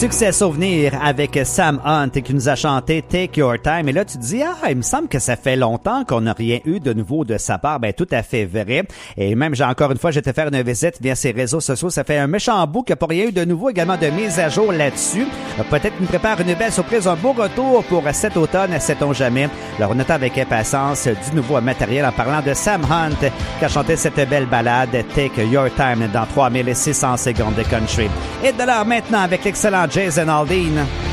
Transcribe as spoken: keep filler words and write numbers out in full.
Succès souvenir avec Sam Hunt qui nous a chanté Take Your Time. Et là, tu te dis, ah, il me semble que ça fait longtemps qu'on n'a rien eu de nouveau de sa part. Ben, tout à fait vrai. Et même, j'ai encore une fois, j'étais faire une visite via ses réseaux sociaux. Ça fait un méchant bout qu'il n'y a pas rien eu de nouveau. Également de mise à jour là-dessus. Peut-être qu'il nous prépare une belle surprise, un beau retour pour cet automne, sait-on jamais. Alors, on attend avec impatience du nouveau matériel en parlant de Sam Hunt qui a chanté cette belle balade Take Your Time dans trois mille six cents secondes de country. Et de l'heure maintenant avec l'excellent Jason Aldean.